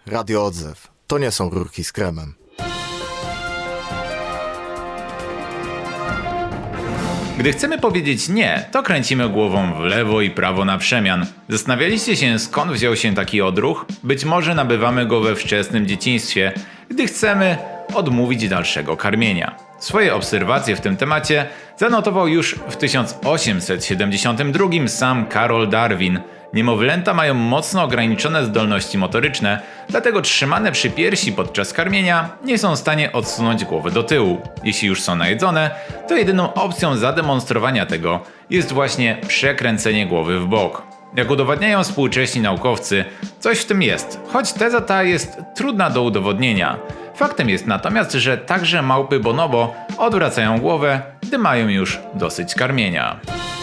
Radio Odzew. To nie są rurki z kremem. Gdy chcemy powiedzieć nie, to kręcimy głową w lewo i prawo na przemian. Zastanawialiście się, skąd wziął się taki odruch? Być może nabywamy go we wczesnym dzieciństwie, gdy chcemy odmówić dalszego karmienia. Swoje obserwacje w tym temacie zanotował już w 1872 sam Carol Darwin. Niemowlęta mają mocno ograniczone zdolności motoryczne, dlatego trzymane przy piersi podczas karmienia nie są w stanie odsunąć głowy do tyłu. Jeśli już są najedzone, to jedyną opcją zademonstrowania tego jest właśnie przekręcenie głowy w bok. Jak udowadniają współcześni naukowcy, coś w tym jest, choć teza ta jest trudna do udowodnienia. Faktem jest natomiast, że także małpy bonobo odwracają głowę, gdy mają już dosyć karmienia.